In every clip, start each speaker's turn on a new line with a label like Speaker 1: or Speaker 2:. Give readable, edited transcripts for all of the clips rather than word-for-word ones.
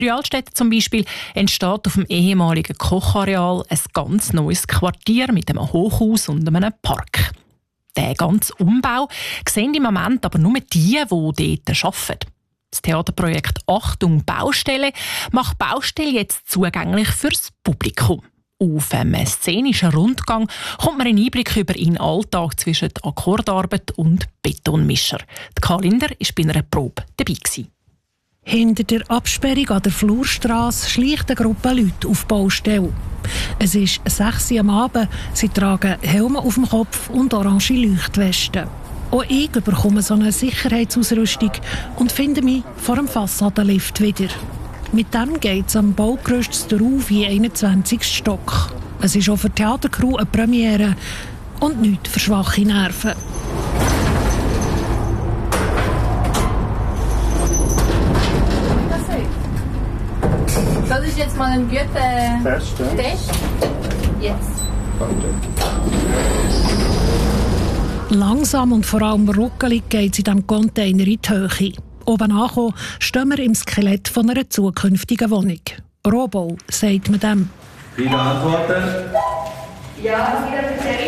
Speaker 1: Realstädte zum Beispiel entsteht auf dem ehemaligen Kochareal ein ganz neues Quartier mit einem Hochhaus und einem Park. Den ganzen Umbau sehen im Moment aber nur die dort arbeiten. Das Theaterprojekt «Achtung Baustelle» macht Baustelle jetzt zugänglich fürs Publikum. Auf einem szenischen Rundgang kommt man einen Einblick über ihren Alltag zwischen Akkordarbeit und Betonmischer. Die Karl Linder war bei einer Probe dabei.
Speaker 2: Hinter der Absperrung an der Flurstrasse schleicht eine Gruppe Leute auf die Baustelle. Es ist 6 Uhr am Abend, sie tragen Helme auf dem Kopf und orange Leuchtwesten. Auch ich bekomme so eine Sicherheitsausrüstung und finde mich vor dem Fassadenlift wieder. Mit dem geht es am Baugerüst rauf in 21. Stock. Es ist auch für die Theatercrew eine Premiere und nichts für schwache Nerven.
Speaker 3: Das ist jetzt mal ein guter Test. Jetzt.
Speaker 2: Langsam und vor allem ruckelig geht es in diesem Container in die Höhe. Oben angekommen stehen wir im Skelett von einer zukünftigen Wohnung. Rohbau, sagt man dem.
Speaker 4: Wieder antworten?
Speaker 3: Ja, wieder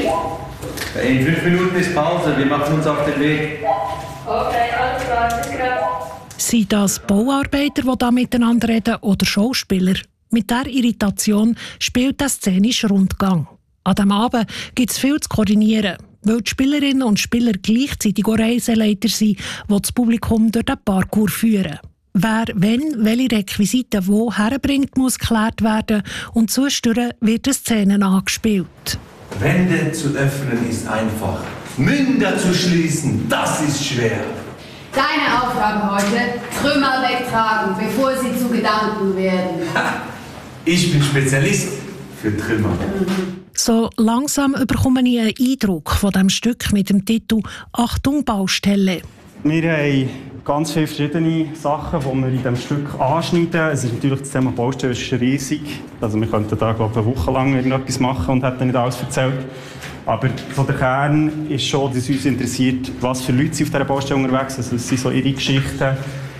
Speaker 3: bitte.
Speaker 4: In 5 Minuten ist Pause, wir machen uns auf den Weg.
Speaker 3: Okay, alles klar, bis gleich.
Speaker 2: Sind das Bauarbeiter, die da miteinander reden, oder Schauspieler? Mit dieser Irritation spielt der szenische Rundgang. An diesem Abend gibt es viel zu koordinieren, weil die Spielerinnen und Spieler gleichzeitig auch Reiseleiter sind, die das Publikum durch den Parcours führen. Wer, wenn, welche Requisiten wo herbringt, muss geklärt werden und zwischendurch wird eine Szene angespielt.
Speaker 5: Wände zu öffnen ist einfach. Münder zu schließen, das ist schwer.
Speaker 3: Deine Aufgabe heute, Trümmer wegtragen, bevor sie zu Gedanken werden.
Speaker 5: Ich bin Spezialist für Trümmer.
Speaker 2: So langsam bekomme ich einen Eindruck von dem Stück mit dem Titel «Achtung Baustelle».
Speaker 6: Wir haben ganz viele verschiedene Sachen, die wir in diesem Stück anschneiden. Es ist natürlich das Thema Baustelle ist riesig. Also wir könnten da glaube ich, eine Woche lang irgendetwas machen und hätten nicht alles erzählt. Aber von der Kern ist schon, dass uns interessiert, was für Leute sind auf dieser Baustelle unterwegs sind. Also es sind so ihre Geschichten.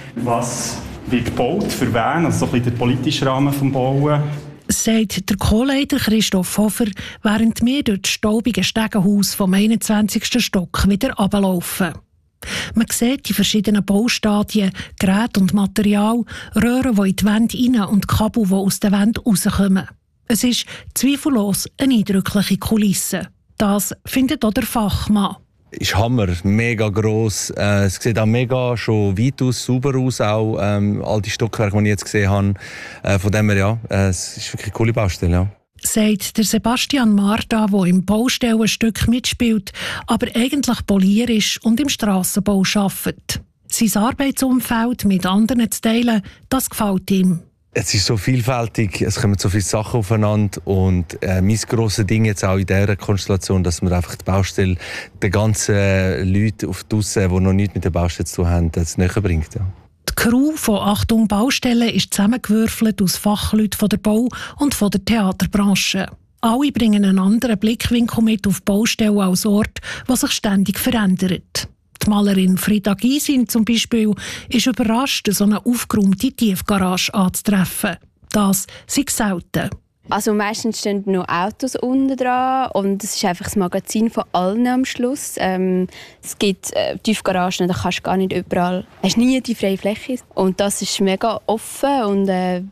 Speaker 6: Was wird gebaut, für wen? Also so ein bisschen der politische Rahmen des Bauen.
Speaker 2: Sagt der Co-Leiter Christoph Hofer, während wir durch das staubige Stegenhaus vom 21. Stock wieder runterlaufen. Man sieht die verschiedenen Baustadien, Geräte und Material, Röhren, die in die Wände rein und Kabel, die aus den Wänden rauskommen. Es ist zweifellos eine eindrückliche Kulisse. Das findet auch der Fachmann.
Speaker 7: Ist Hammer, mega gross. Es sieht auch mega schon weit aus, sauber aus, auch all die Stockwerke, die ich jetzt gesehen habe. Von dem her, ja, es ist wirklich eine coole Baustelle. Ja.
Speaker 2: Sagt der Sebastian Marta, der im Baustellenstück mitspielt, aber eigentlich Polier ist und im Strassenbau arbeitet. Sein Arbeitsumfeld mit anderen zu teilen, das gefällt ihm.
Speaker 7: Es ist so vielfältig, es kommen so viele Sachen aufeinander und mein grosses Ding jetzt auch in dieser Konstellation, dass man einfach die Baustelle den ganzen Leuten auf draussen, die noch nichts mit der Baustelle zu tun haben, das näher bringt. Ja.
Speaker 2: Die Crew von «Achtung Baustelle» ist zusammengewürfelt aus Fachleuten von der Bau- und von der Theaterbranche. Alle bringen einen anderen Blickwinkel mit auf die Baustelle als Ort, was sich ständig verändert. Die Malerin Frida Gysin zum Beispiel ist überrascht, so eine aufgeräumte Tiefgarage anzutreffen. Das sei selten.
Speaker 8: Also meistens stehen noch Autos unten dran und es ist einfach das Magazin von allen am Schluss. Es gibt Tiefgaragen, da kannst du gar nicht überall, hast nie die freie Fläche. Und das ist mega offen und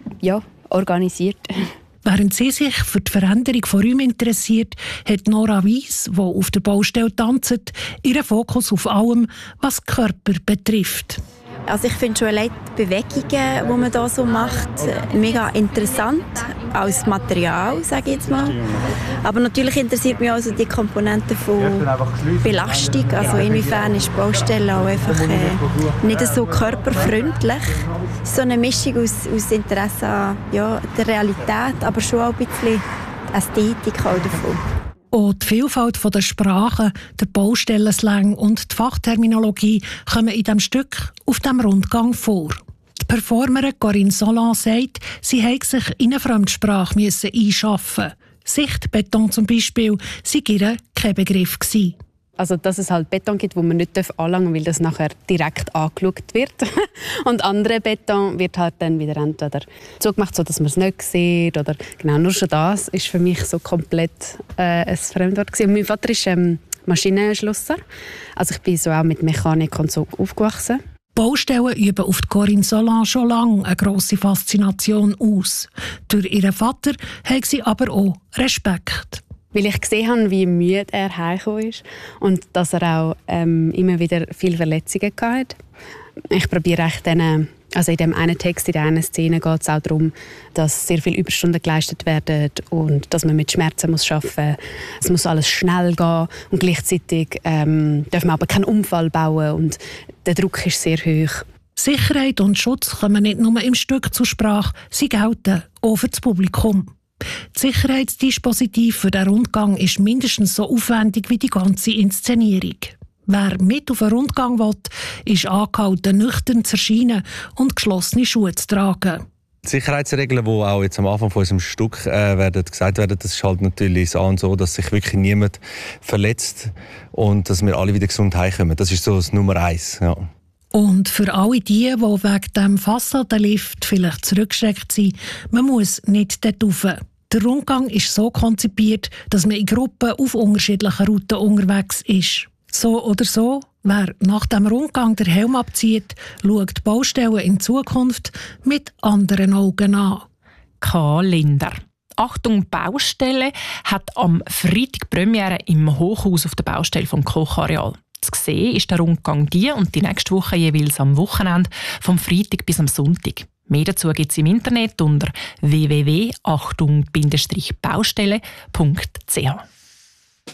Speaker 8: organisiert.
Speaker 2: Während sie sich für die Veränderung von Räumen interessiert, hat Nora Weiss, die auf der Baustelle tanzt, ihren Fokus auf allem, was Körper betrifft.
Speaker 9: Also ich finde schon allein die Bewegungen, die man hier so macht, mega interessant als Material, sage ich jetzt mal. Aber natürlich interessiert mich also die Komponente von Belastung. Also inwiefern ist die Baustelle auch einfach nicht so körperfreundlich. So eine Mischung aus Interesse an der Realität, aber schon auch ein bisschen Ästhetik auch davon.
Speaker 2: Auch die Vielfalt der Sprachen, der Baustellenslang und die Fachterminologie kommen in diesem Stück auf dem Rundgang vor. Die Performerin Corinne Solan sagt, sie habe sich in eine Fremdsprache einschaffen. Sichtbeton zum Beispiel sei ihr kein Begriff gewesen.
Speaker 10: Also, dass es halt Beton gibt, wo man nicht anlangen darf, weil das nachher direkt angeschaut wird. Und andere Beton wird halt dann wieder entweder zugemacht, sodass man es nicht sieht. Oder genau, nur schon das ist für mich so komplett ein Fremdwort gewesen. Und mein Vater ist Maschinenschlosser. Also ich bin so auch mit Mechanik und so aufgewachsen.
Speaker 2: Baustellen üben auf Corinne Solange schon lange eine grosse Faszination aus. Durch ihren Vater hat sie aber auch Respekt.
Speaker 10: Weil ich gesehen habe, wie müde er heimgekommen ist und dass er auch immer wieder viele Verletzungen hatte. Ich probiere also in dem einen Text, in der einen Szene geht es auch darum, dass sehr viele Überstunden geleistet werden und dass man mit Schmerzen arbeiten muss. Es muss alles schnell gehen und gleichzeitig darf man aber keinen Unfall bauen und der Druck ist sehr hoch.
Speaker 2: Sicherheit und Schutz kommen nicht nur im Stück zur Sprache, sie gelten auch für das Publikum. Das Sicherheitsdispositiv für den Rundgang ist mindestens so aufwendig wie die ganze Inszenierung. Wer mit auf den Rundgang will, ist angehalten, nüchtern zu erscheinen und geschlossene Schuhe zu tragen.
Speaker 7: Die Sicherheitsregeln, die auch jetzt am Anfang von unserem Stück gesagt werden, das ist halt natürlich so, dass sich wirklich niemand verletzt und dass wir alle wieder gesund heimkommen. Das ist so das Nummer 1. Ja.
Speaker 2: Und für alle die wegen dem Fassadenlift vielleicht zurückgeschreckt sind, man muss nicht dort rauf. Der Rundgang ist so konzipiert, dass man in Gruppen auf unterschiedlichen Routen unterwegs ist. So oder so, wer nach dem Rundgang den Helm abzieht, schaut die Baustellen in Zukunft mit anderen Augen an.
Speaker 1: K. Linder. Achtung, Baustelle hat am Freitag Premiere im Hochhaus auf der Baustelle vom Kochareal. Zu sehen ist der Rundgang und die nächste Woche jeweils am Wochenende, vom Freitag bis am Sonntag. Mehr dazu gibt es im Internet unter www.achtung-baustelle.ch.